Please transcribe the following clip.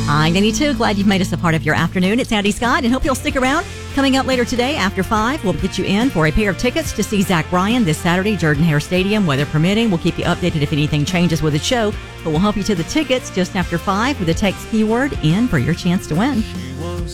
Hi, 92. Glad you've made us a part of your afternoon. It's Andy Scott, and hope you'll stick around. Coming up later today after 5, we'll get you in for a pair of tickets to see Zach Bryan this Saturday, Jordan-Hare Stadium, weather permitting. We'll keep you updated if anything changes with the show, but we'll help you to the tickets just after 5 with the text keyword IN for your chance to win.